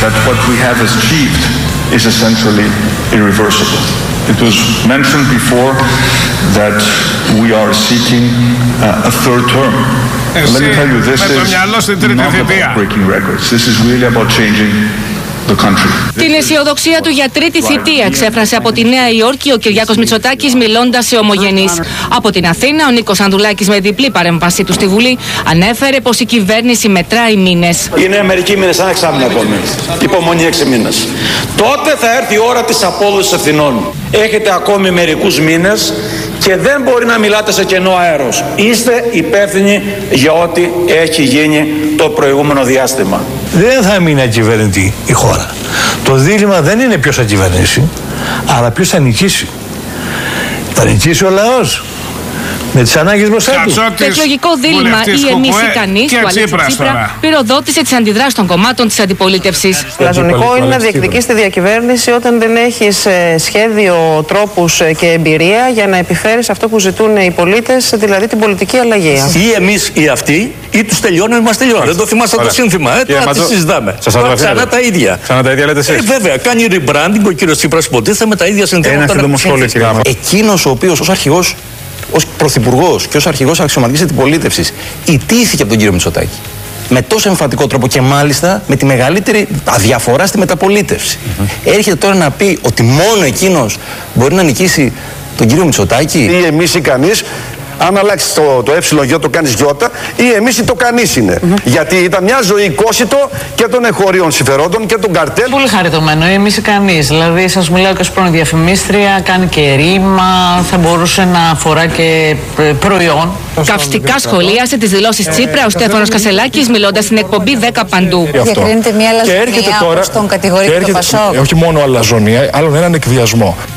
that what we have achieved is essentially irreversible. It was mentioned before that we are seeking a third term. Let me tell you, this is not about breaking records. This is really about changing the country. Την αισιοδοξία του για τρίτη θητεία εξέφρασε από τη Νέα Υόρκη ο Κυριάκος Μητσοτάκης μιλώντας σε ομογενείς. Από την Αθήνα, ο Νίκος Ανδουλάκης με διπλή παρέμβασή του στη Βουλή ανέφερε πως η κυβέρνηση μετράει μήνες. Είναι μερικοί μήνες, ένα εξάμηνο ακόμη. Υπομονή 6 μήνες. Τότε θα έρθει η ώρα της απόδοσης ευθυνών. Έχετε ακόμη μερικούς μήνες και δεν μπορεί να μιλάτε σε κενό αέρος. Είστε υπεύθυνοι για ό,τι έχει γίνει το προηγούμενο διάστημα. Δεν θα μείνει ακυβερνητή η χώρα. Το δίλημμα δεν είναι ποιος θα κυβερνήσει, αλλά ποιος θα νικήσει. Θα νικήσει ο λαός με τις ανάγκες μπροστά του. Το εκλογικό δίλημμα ή εμείς ή κανείς του Αλέξη Τσίπρα πυροδότησε τις αντιδράσεις των κομμάτων της αντιπολίτευσης. Λαζονικό είναι να διεκδικείς τη διακυβέρνηση όταν δεν έχεις σχέδιο, τρόπους και εμπειρία για να επιφέρεις αυτό που ζητούν οι πολίτες, δηλαδή την πολιτική αλλαγή. Ή εμείς ή αυτοί, ή τους τελειώνουν ή μας τελειώνουν. Δεν το θυμάστε το σύνθημα. Τώρα τι συζητάμε. Ξανά τα ίδια. Ξανά τα ίδια λέτε εσείς. Βέβαια, κάνει rebranding ο κύριος Τσίπρας, υποτίθεται με τα ίδια συνθήματα. Ένα σύντομο σχόλιο, κύριε Μαυρό. Εκείνος ο οποίος ως αρχηγός, ως πρωθυπουργός και ως αρχηγός αξιωματικής αντιπολίτευσης ιτήθηκε από τον κύριο Μητσοτάκη με τόσο εμφατικό τρόπο και μάλιστα με τη μεγαλύτερη αδιαφορά στη μεταπολίτευση. Έρχεται τώρα να πει ότι μόνο εκείνος μπορεί να νικήσει τον κύριο Μητσοτάκη. Ή εμείς ή κανείς. Αν αλλάξει το ε το κάνεις γιώτα, ή εμείς ή το κανείς είναι. Γιατί ήταν μια ζωή κόσιτο και των εγχωρίων συμφερόντων και των καρτέλ. Πολύ χαριτωμένο, εμείς ή κανείς. Δηλαδή, σας μιλάω και ως πρώην διαφημίστρια, κάνει και ρήμα, θα μπορούσε να αφορά και προϊόν. Καυστικά σχολίασε τις δηλώσεις Τσίπρα ο Στέφανος Κασελάκης μιλώντας στην εκπομπή 10 παντού. Διακρίνεται μια αλαζονία όπως τον κατηγορεί το Πασόκ. Όχι μόνο αλαζονία, άλλον έναν εκβιασμό.